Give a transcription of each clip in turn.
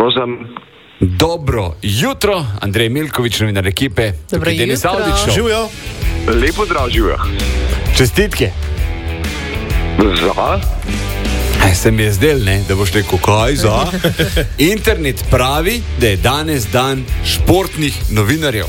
Prosim. Dobro jutro, Andrej Milković, novinar ekipe. Dobro jutro. Živijo. Lepo zdrav, živijo. Čestitke. Za? Se mi je zdel, ne, da boš rekel, kaj za? Internet pravi, da je danes dan športnih novinarjev.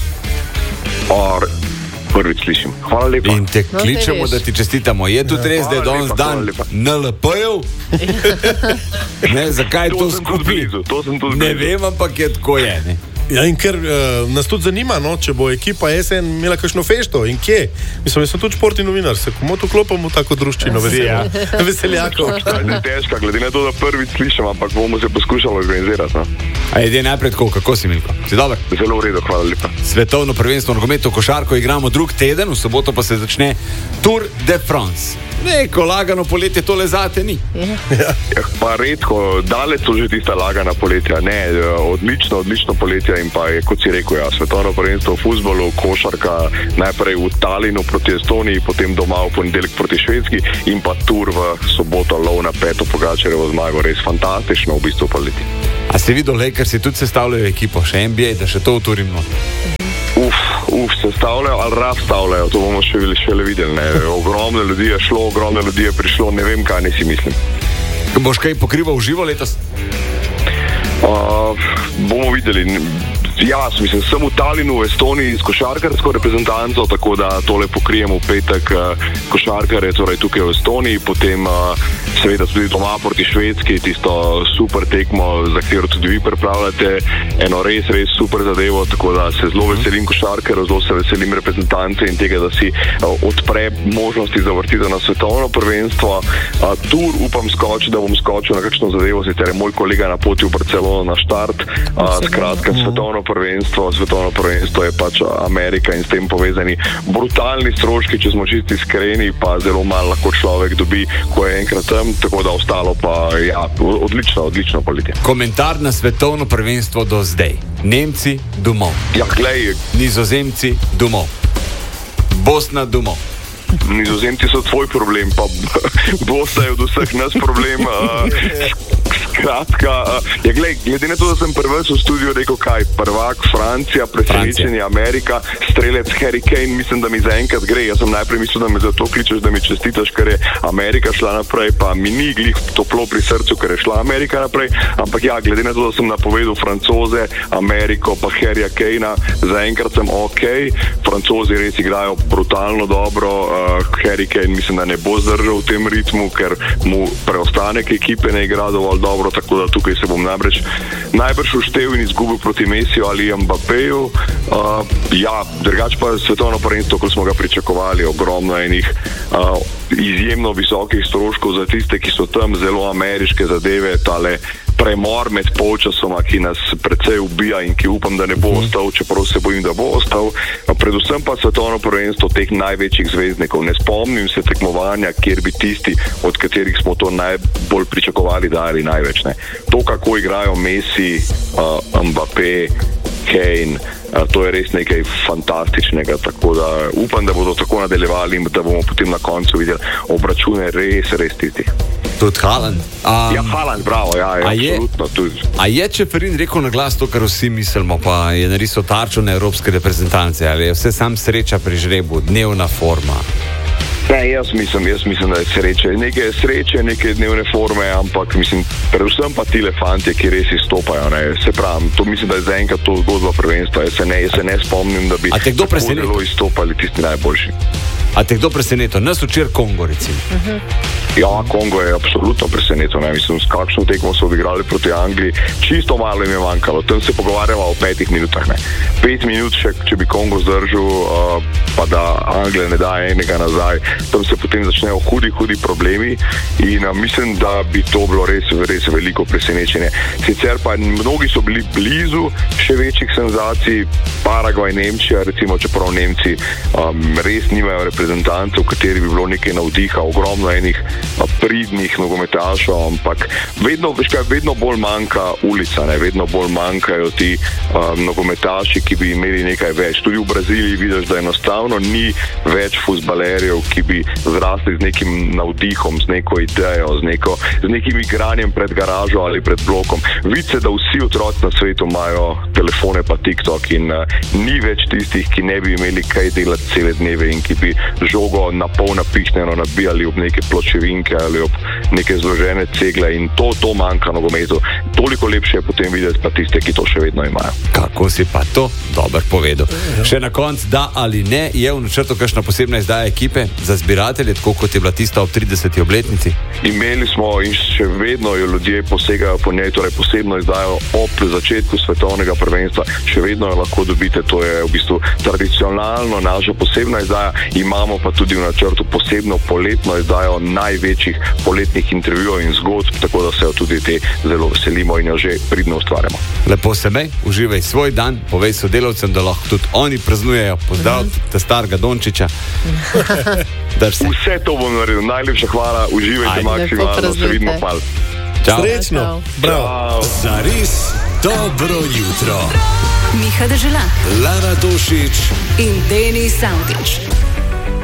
Prvič slišim. Hvala lepa. In te kličemo, da ti čestitamo. Je tudi res, da je danes dan NLP-jev? Ne, zakaj to skupaj? Ne vem, ampak je tako je, ne? Ja, in ker nas tudi zanima, no, če bo ekipa SN imela kakšno fešto in kje. Mislim, jaz sem tudi športni novinar, se komu to klopamo tako druščino, veseljakov. Ne težka, glede na to, da prvič slišim, ampak bomo se poskušali organizirati. No? A je napred, kako si, Milko? Si dober? Zelo v redu, hvala lepa. Svetovno prvenstvo v nogometu košarko igramo drug teden, v soboto pa se začne Tour de France. Neko lagano poletje tole zate ni. Ja, pa redko, daleč so že tista lagana poletja. Ne, odlično poletje in pa je, kot si rekel, ja, svetovno prvenstvo v fuzbolu, košarka, najprej v Talinu proti Estoniji, potem doma v ponedeljek proti Švedski in pa Tour v soboto, lov na Peto Pogačarjevo zmago. Res fantastično v bistvu poletje. A si videl, ker si tudi sestavljajo ekipo, še NBA, da še to uturim? Sestavljajo ali razstavljajo, to bomo še videli. Ne. Ogromno ljudi je šlo, ogromno ljudi je prišlo, ne vem, kaj ne si mislim. Boš kaj pokrival živo letos? Bomo videli. Ja, mislim, sem v Talinu, v Estoniji s košarkarsko reprezentanco, tako da tole pokrijemo v petek košarkare, torej tukaj v Estoniji, potem seveda tudi doma proti Švedski, tisto super tekmo, za katero tudi vi pripravljate, eno res super zadevo, tako da se zelo veselim košarkarjev, zelo se veselim reprezentance in tega, da si odpre možnosti za vrtitev na svetovno prvenstvo. Tur upam da bom skočil na kakšno zadevo, sicer je moj kolega na poti v Barcelono na štart, skratka svetovno prvenstvo je pač Amerika in s tem povezani brutalni stroški, če smo čisti iskreni, pa zelo malo lahko človek dobi, ko je enkrat tam, tako da ostalo pa, ja, odlično poletje. Komentar na svetovno prvenstvo do zdaj. Nemci domov. Ja, glej. Nizozemci domov. Bosna domov. Nizozemci so tvoj problem, pa Bosna je od vseh nas problem. Skratka, glede na to, da sem prvič v studiu rekel, kaj, prvak Francija, presenečenje Amerika, strelec Harry Kane, mislim, da mi zaenkrat gre. Jaz sem najprej mislil, da me zato kličeš, da mi čestitaš, ker je Amerika šla naprej, pa mi ni glih toplo pri srcu, ker je šla Amerika naprej, ampak ja, glede na to, da sem napovedal Francoze, Ameriko, pa Harryja Kanea, zaenkrat sem ok. Francozi res igrajo brutalno dobro, Harry Kane mislim, da ne bo zdržal v tem ritmu, ker mu preostanek ekipe ne igra dovolj dobro, tako da tukaj se bom najbrž uštev in izgubil proti Messiju ali Mbappéju. Ja, drugače pa svetovno prvenstvo, kot smo ga pričakovali, ogromno enih izjemno visokih stroškov za tiste, ki so tam, zelo ameriške zadeve, tale premor med polčasoma, ki nas precej ubija in ki upam, da ne bo ostal, čeprav se bojim, da bo ostal. Predvsem pa svetovno prvenstvo teh največjih zvezdnikov. Ne spomnim se tekmovanja, kjer bi tisti, od katerih smo to najbolj pričakovali, dali največ. Ne. To, kako igrajo Messi, Mbappé, Kane, to je res nekaj fantastičnega, tako da upam, da bodo tako nadaljevali in da bomo potem na koncu videli obračune res tistih. Tudi Haaland. Ja, Haaland, bravo, ja, absolutno tudi. A je Čeferin rekel na glas to, kar vsi mislimo, pa je narisal tarčo na evropske reprezentance, ali je vse sam sreča pri žrebu, dnevna forma? Ne, jaz mislim, da je sreče. Nekaj je sreče, nekaj dnevne forme, ampak mislim, predvsem pa tile fantje, ki res izstopajo. Ne. Se pravim, to mislim, da je zaenkrat to zgodba prvenstva. Jaz se ne spomnim, da bi tako zelo izstopali tisti najboljši. A te kdo presenetil? Nas včeraj Kongo, recimo. Ja, Kongo je absolutno presenetil. Mislim, s kakšno tekmo so odigrali proti Angliji. Čisto malo jim je manjkalo. Tam se pogovarjava o 5 minutah. Ne. 5 minut še, če bi Kongo zdržal, pa da Anglija ne da enega nazaj. Tam se potem začnejo hudi problemi in mislim, da bi to bilo res veliko presenečenje. Sicer pa mnogi so bili blizu še večjih senzacij. Paragvaj, Nemčija, recimo, čeprav Nemci res nimajo reprezentacije reprezentance, v kateri bi bilo nekaj navdiha, ogromno enih pridnih nogometašov, ampak vedno bolj manjka ulica, vedno bolj manjkajo ti nogometaši, ki bi imeli nekaj več. Tudi v Braziliji vidiš, da enostavno ni več fuzbalerjev, ki bi zrasli z nekim navdihom, z neko idejo, z nekim igranjem pred garažo ali pred blokom. Vidi se, da vsi otroci na svetu imajo telefone pa TikTok in ni več tistih, ki ne bi imeli kaj delati cele dneve in ki bi žogo na pol napihnjeno nabijali ob neke pločevinke ali ob neke zložene cegle in to manjka nogometu. Toliko lepše je potem videti pa tiste, ki to še vedno imajo. Kako si pa to dobro povedal. Še na koncu, da ali ne, je v načrtu kakšna posebna izdaja ekipe za zbiratelje, tako kot je bila tista ob 30. obletnici? Imeli smo in še vedno jo ljudje posegajo po njej, torej posebno izdajo ob začetku svetovnega prvenstva. Še vedno jo lahko dobite, to je v bistvu tradicionalno naša posebna izdaja. Imamo pa tudi v načrtu posebno poletno izdajo največjih poletnih intervjujev in zgodb, tako da se jo tudi te zelo veselimo in jo že pridno ustvarjamo. Lepo se mej, uživaj svoj dan, povej sodelavcem, da lahko tudi oni praznujejo. Pozdrav te starega Dončića. Vse to bom naredil. Najlepša hvala, uživajte maksimalno, se vidimo pal. Čau. Srečno. Bravo. Zares dobro jutro. Miha Dežela, Lara Tošić in Denis Savdić.